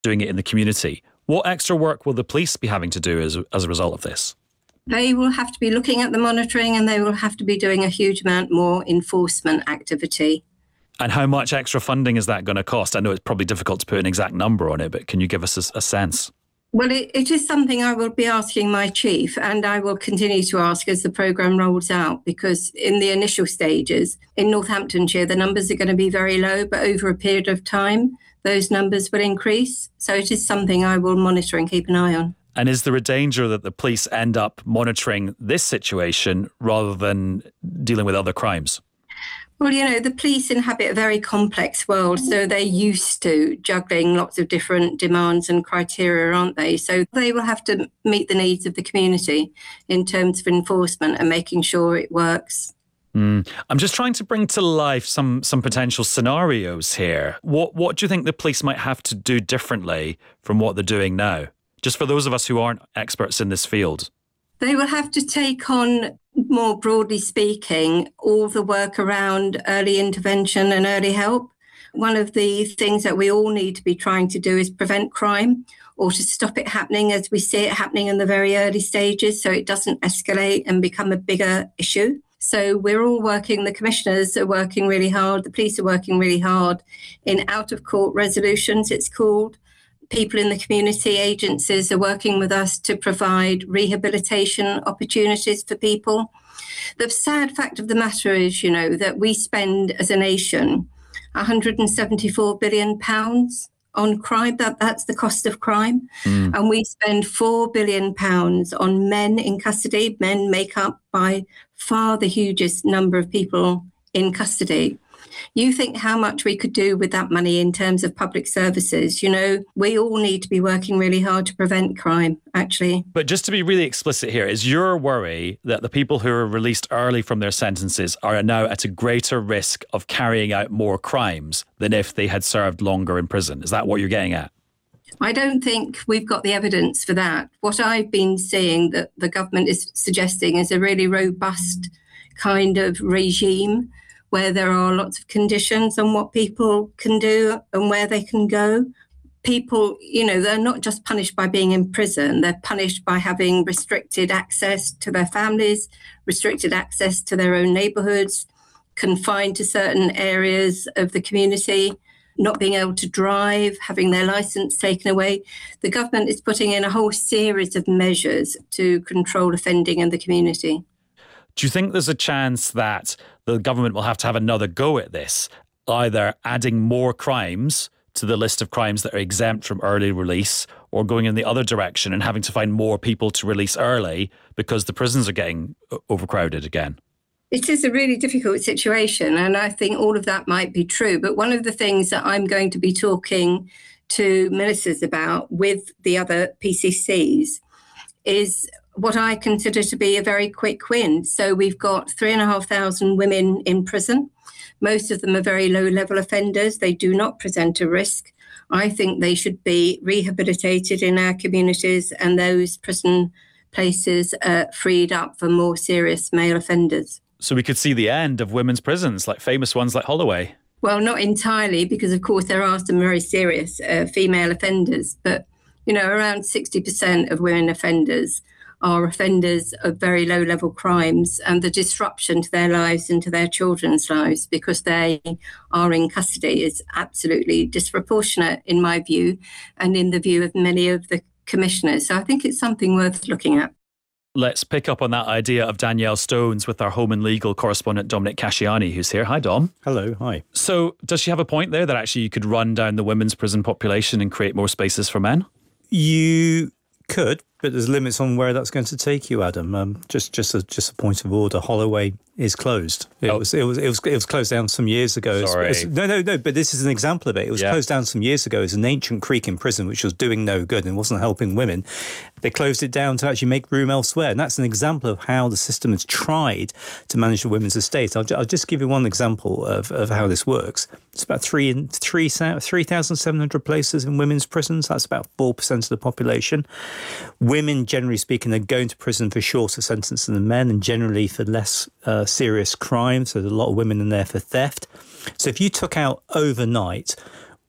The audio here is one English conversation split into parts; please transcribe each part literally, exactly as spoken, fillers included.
doing it in the community. What extra work will the police be having to do as, as a result of this? They will have to be looking at the monitoring, and they will have to be doing a huge amount more enforcement activity. And how much extra funding is that going to cost? I know it's probably difficult to put an exact number on it, but can you give us a, a sense? Well, it, it is something I will be asking my chief, and I will continue to ask as the programme rolls out, because in the initial stages in Northamptonshire, the numbers are going to be very low, but over a period of time, those numbers will increase. So it is something I will monitor and keep an eye on. And is there a danger that the police end up monitoring this situation rather than dealing with other crimes? Well, you know, the police inhabit a very complex world, so they're used to juggling lots of different demands and criteria, aren't they? So they will have to meet the needs of the community in terms of enforcement and making sure it works. Mm. I'm just trying to bring to life some some potential scenarios here. What what do you think the police might have to do differently from what they're doing now? Just for those of us who aren't experts in this field. They will have to take on, more broadly speaking, all the work around early intervention and early help. One of the things that we all need to be trying to do is prevent crime, or to stop it happening as we see it happening in the very early stages, so it doesn't escalate and become a bigger issue. So we're all working, the commissioners are working really hard, the police are working really hard in out-of-court resolutions, it's called. People in the community, agencies are working with us to provide rehabilitation opportunities for people. The sad fact of the matter is, you know, that we spend as a nation one hundred seventy-four billion pounds on crime. That, that's the cost of crime. Mm. And we spend four billion pounds on men in custody. Men make up by far the hugest number of people in custody. You think how much we could do with that money in terms of public services. You know, we all need to be working really hard to prevent crime, actually. But just to be really explicit here, is your worry that the people who are released early from their sentences are now at a greater risk of carrying out more crimes than if they had served longer in prison? Is that what you're getting at? I don't think we've got the evidence for that. What I've been seeing that the government is suggesting is a really robust kind of regime where there are lots of conditions on what people can do and where they can go. People, you know, they're not just punished by being in prison, they're punished by having restricted access to their families, restricted access to their own neighbourhoods, confined to certain areas of the community, not being able to drive, having their licence taken away. The government is putting in a whole series of measures to control offending in the community. Do you think there's a chance that the government will have to have another go at this, either adding more crimes to the list of crimes that are exempt from early release, or going in the other direction and having to find more people to release early because the prisons are getting overcrowded again? It is a really difficult situation, and I think all of that might be true. But one of the things that I'm going to be talking to ministers about with the other P C Cs is what I consider to be a very quick win. So we've got three and a half thousand women in prison. Most of them are very low-level offenders. They do not present a risk. I think they should be rehabilitated in our communities and those prison places uh, freed up for more serious male offenders. So we could see the end of women's prisons, like famous ones like Holloway? Well, not entirely, because of course there are some very serious uh, female offenders, but you know, around sixty percent of women offenders are offenders of very low-level crimes, and the disruption to their lives and to their children's lives because they are in custody is absolutely disproportionate in my view and in the view of many of the commissioners. So I think it's something worth looking at. Let's pick up on that idea of Danielle Stones with our home and legal correspondent Dominic Casciani, who's here. Hi, Dom. Hello, hi. So does she have a point there that actually you could run down the women's prison population and create more spaces for men? You could, but there's limits on where that's going to take you, Adam. Um, just, just, a, just a point of order. Holloway is closed. It oh. was, it was, it was, it was closed down some years ago. Sorry. It's, it's, no, no, no. But this is an example of it. It was yeah. closed down some years ago as an ancient creek in prison, which was doing no good and wasn't helping women. They closed it down to actually make room elsewhere, and that's an example of how the system has tried to manage the women's estate. I'll, I'll just give you one example of, of how this works. It's about three three three thousand seven hundred places in women's prisons. That's about four percent of the population. Women, generally speaking, are going to prison for shorter sentences than men, and generally for less uh, serious crimes. So there's a lot of women in there for theft. So if you took out overnight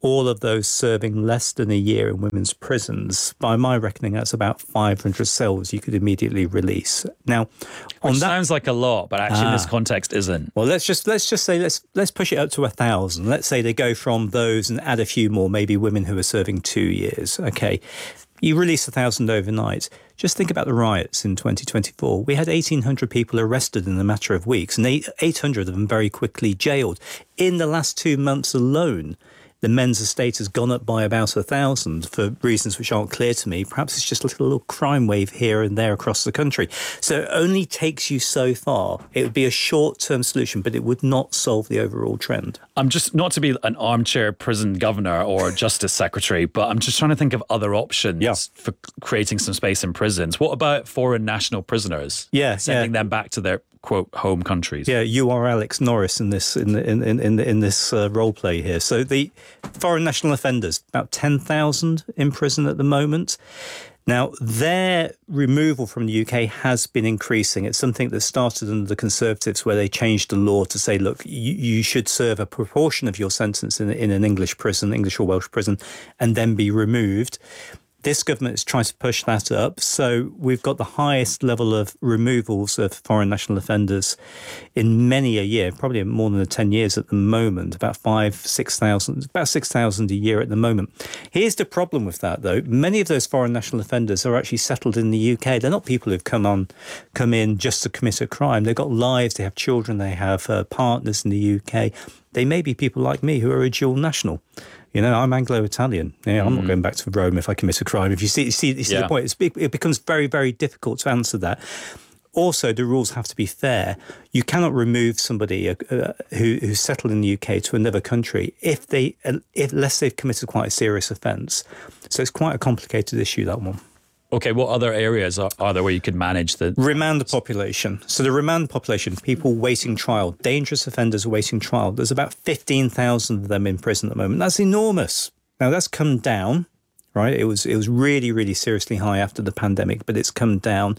all of those serving less than a year in women's prisons, by my reckoning, that's about five hundred cells you could immediately release. Now, on Which that sounds like a lot, but actually in this context isn't. Well, let's just let's just say let's let's push it up to a thousand. Let's say they go from those and add a few more, maybe women who are serving two years. Okay, you release a thousand overnight. Just think about the riots in twenty twenty-four. We had eighteen hundred people arrested in a matter of weeks, and eight hundred of them very quickly jailed. In the last two months alone, the men's estate has gone up by about a thousand for reasons which aren't clear to me. Perhaps it's just a little, little crime wave here and there across the country. So it only takes you so far. It would be a short-term solution, but it would not solve the overall trend. I'm just, not to be an armchair prison governor or justice secretary, but I'm just trying to think of other options yeah. for creating some space in prisons. What about foreign national prisoners? Yeah, Sending yeah. them back to their, quote, home countries. Yeah, you are Alex Norris in this in in in in, in this uh, role play here. So the foreign national offenders, about ten thousand in prison at the moment. Now, their removal from the U K has been increasing. It's something that started under the Conservatives, where they changed the law to say, look, you, you should serve a proportion of your sentence in, in an English prison, English or Welsh prison, and then be removed. This government is trying to push that up. So we've got the highest level of removals of foreign national offenders in many a year, probably more than ten years at the moment, about five, six thousand, about six thousand a year at the moment. Here's the problem with that, though. Many of those foreign national offenders are actually settled in the U K. They're not people who've come on, come in just to commit a crime. They've got lives, they have children, they have uh, partners in the U K. They may be people like me who are a dual national. You know, I'm Anglo-Italian. You know, I'm mm. not going back to Rome if I commit a crime. If you see, you see, you see yeah. the point, it's, it becomes very, very difficult to answer that. Also, the rules have to be fair. You cannot remove somebody uh, who, who's settled in the U K to another country if they, if, unless they've committed quite a serious offence. So it's quite a complicated issue, that one. Okay, what other areas are, are there where you could manage the... Remand population. So the remand population, people waiting trial, dangerous offenders awaiting trial, there's about fifteen thousand of them in prison at the moment. That's enormous. Now, that's come down, right? It was, it was really, really seriously high after the pandemic, but it's come down.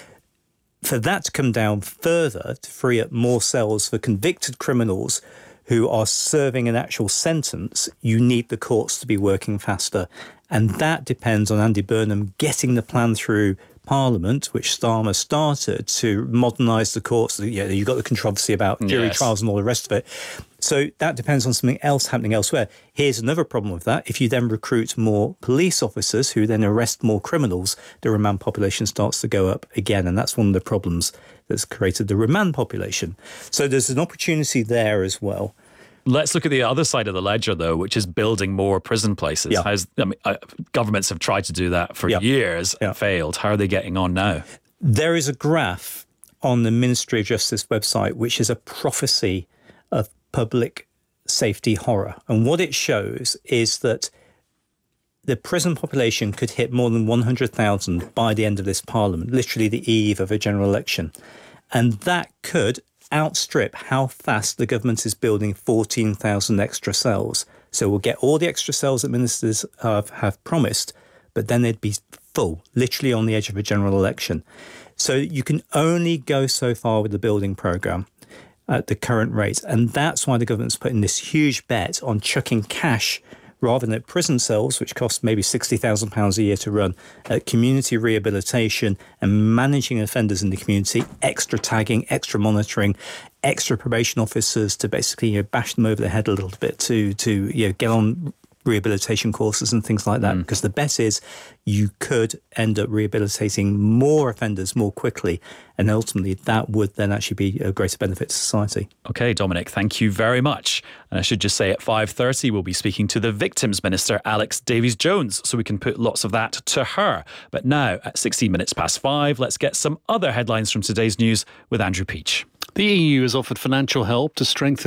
For that to come down further, to free up more cells for convicted criminals who are serving an actual sentence, you need the courts to be working faster. And that depends on Andy Burnham getting the plan through Parliament, which Starmer started, to modernise the courts. You know, you've got the controversy about jury yes. trials and all the rest of it. So that depends on something else happening elsewhere. Here's another problem with that. If you then recruit more police officers who then arrest more criminals, the remand population starts to go up again. And that's one of the problems that's created the remand population. So there's an opportunity there as well. Let's look at the other side of the ledger, though, which is building more prison places. Yeah. How's, I mean, uh, governments have tried to do that for yeah. years yeah. and failed. How are they getting on now? There is a graph on the Ministry of Justice website, which is a prophecy of public safety horror. And what it shows is that the prison population could hit more than one hundred thousand by the end of this Parliament, literally the eve of a general election. And that could outstrip how fast the government is building fourteen thousand extra cells. So we'll get all the extra cells that ministers have, have promised, but then they'd be full, literally on the edge of a general election. So you can only go so far with the building programme at the current rate. And that's why the government's putting this huge bet on chucking cash rather than at prison cells, which cost maybe sixty thousand pounds a year to run, at community rehabilitation and managing offenders in the community, extra tagging, extra monitoring, extra probation officers to basically, you know, bash them over the head a little bit to, to you know, get on rehabilitation courses and things like that. Mm. Because the bet is you could end up rehabilitating more offenders more quickly, and ultimately that would then actually be a greater benefit to society. Okay, Dominic, thank you very much. And I should just say at five thirty we'll be speaking to the Victims Minister, Alex Davies-Jones, so we can put lots of that to her. But now, at sixteen minutes past five, let's get some other headlines from today's news with Andrew Peach. The E U has offered financial help to strengthen